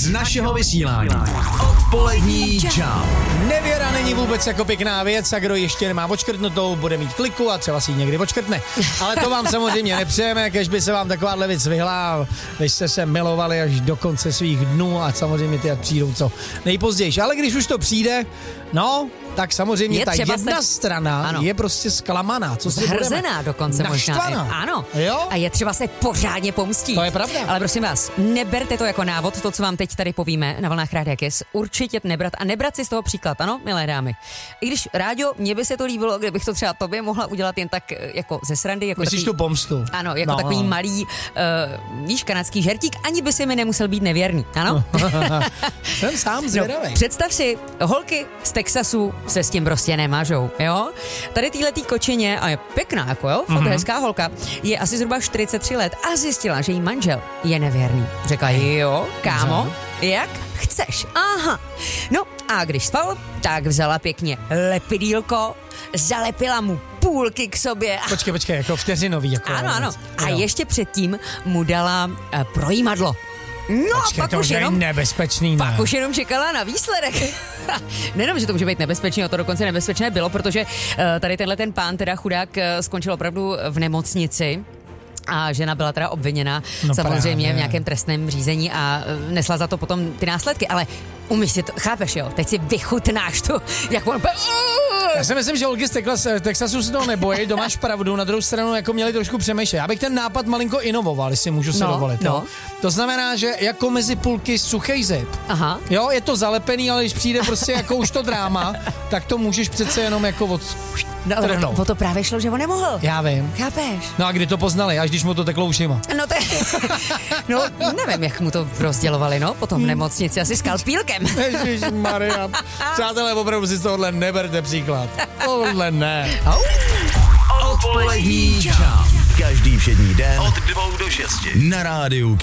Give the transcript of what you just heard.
z našeho vysílání. Odpolední Jump. Nevěra není vůbec jako pěkná věc a kdo ještě nemá odškrtnutou, bude mít kliku a třeba si ji někdy odškrtne. Ale to vám samozřejmě nepřejeme, kež by se vám takováhle věc vyhla, když jste se milovali až do konce svých dnů a samozřejmě ty přijdou co nejpozději. Ale když už to přijde, no, tak samozřejmě je ta jedna strana je prostě zklamaná. Co si zhrzená dokonce naštvaná. možná. Ano. Jo? A je třeba se pořádně pomstít. To je pravda. Ale prosím vás, neberte to jako návod, to, co vám teď tady povíme na vlnách Rádia Kiss. Určitě nebrat a nebrat si z toho příklad, ano, milé dámy. I když, Ráďo, mně by se to líbilo, kdybych to třeba tobě mohla udělat jen tak jako ze srandy. Jako myslíš takový, tu pomstu? Ano, jako takový malý, víš, kanadský žertík, ani by si mi nemusel být nevěrný, ano? Jsem sám zvědavý. No, představ si, holky z Texasu se s tím prostě nemážou, jo? Tady týhletý kočině, a je pěkná, jako jo, fakt hezká holka, je asi zhruba 43 let a zjistila, že jí manžel je nevěrný. Řekla, jo, kámo, jak chceš, aha. No a když spal, tak vzala pěkně lepidýlko, zalepila mu půlky k sobě. Počkej, jako vteřinový. Jako ano. A ještě předtím mu dala projímadlo. No, počkej, pak to už jenom nebezpečný, pak už jenom čekala na výsledek. Nejenom, že to může být nebezpečné, to dokonce nebezpečné bylo, protože tady tenhle ten pán, teda chudák, skončil opravdu v nemocnici. A žena byla teda obviněna samozřejmě v nějakém trestném řízení a nesla za to potom ty následky, ale umíš si to, chápeš jo, teď si vychutnáš tu, jak on... Já si myslím, že holky z Texasu si toho nebojí, to máš pravdu, na druhou stranu jako měli trošku přemýšlet. Já bych ten nápad malinko inovoval, jestli můžu si dovolit. No. Jo? To znamená, že jako mezi půlky suchej zip. Aha. Jo, je to zalepený, ale když přijde prostě jako už to dráma, tak to můžeš přece jenom jako trhnout. O to právě šlo, že on nemohl. Já vím. Chápeš? No a kdy to poznali, až když mu to teklo ušima. No nevím, jak mu to rozdělovali, no, potom v nemocnici, asi skalpílkem. Ježišmarja. Přátelé, opravdu si z tohohle neberte příklad. Tohle ne. Odpolední Jump. Každý všední den od 2 do 6 na Rádiu Kiss.